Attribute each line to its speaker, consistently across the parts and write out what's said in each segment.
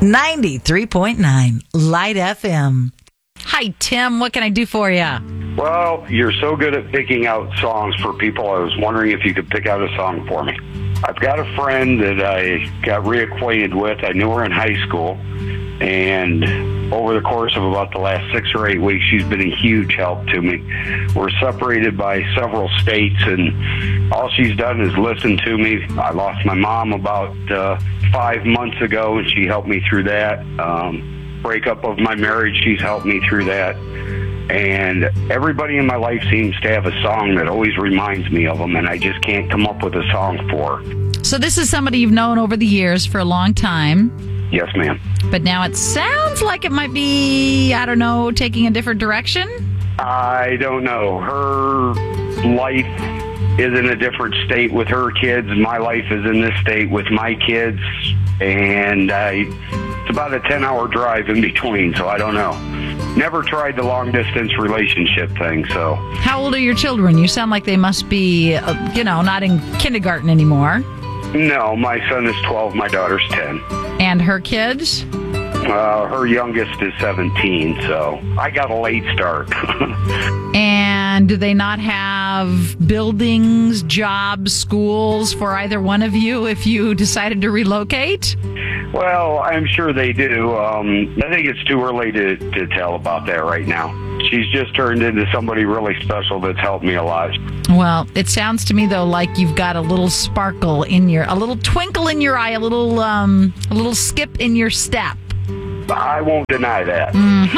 Speaker 1: 93.9 Light FM. Hi, Tim. What can I do for you?
Speaker 2: Well, you're so good at picking out songs for people. I was wondering if you could pick out a song for me. I've got a friend that I got reacquainted with. I knew her in high school. And over the course of about the last 6 or 8 weeks, she's been a huge help to me. We're separated by several states, and all she's done is listen to me. I lost my mom about 5 months ago, and she helped me through that. Breakup of my marriage, she's helped me through that. And everybody in my life seems to have a song that always reminds me of them, and I just can't come up with a song for her.
Speaker 1: So this is somebody you've known over the years for a long time.
Speaker 2: Yes, ma'am.
Speaker 1: But now it sounds like it might be, I don't know, taking a different direction?
Speaker 2: I don't know. Her life is in a different state with her kids. My life is in this state with my kids. And it's about a 10-hour drive in between, so I don't know. Never tried the long-distance relationship thing, so.
Speaker 1: How old are your children? You sound like they must be, not in kindergarten anymore.
Speaker 2: No, my son is 12, my daughter's 10.
Speaker 1: And her kids?
Speaker 2: Her youngest is 17, so I got a late start.
Speaker 1: And do they not have buildings, jobs, schools for either one of you if you decided to relocate?
Speaker 2: Well, I'm sure they do. I think it's too early to tell about that right now. She's just turned into somebody really special that's helped me a lot.
Speaker 1: Well, it sounds to me, though, like you've got a little sparkle in a little twinkle in your eye, a little skip in your step.
Speaker 2: I won't deny that.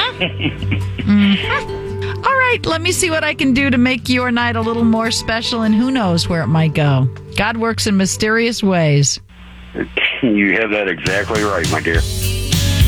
Speaker 1: All right, let me see what I can do to make your night a little more special, and who knows where it might go. God works in mysterious ways.
Speaker 2: You have that exactly right, my dear.